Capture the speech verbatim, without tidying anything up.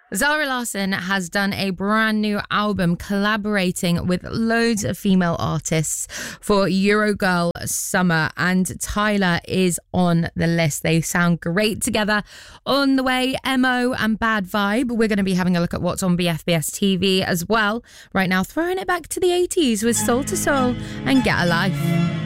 Zara Larsson has done a brand new album collaborating with loads of female artists for Eurogirl Summer, and Tyler is on the list. They sound great together. On the way, M O and Bad Vibe. We're going to be having a look at what's on B F B S T V as well. Right now, throwing it back to the eighties with Soul to Soul and Get a Life.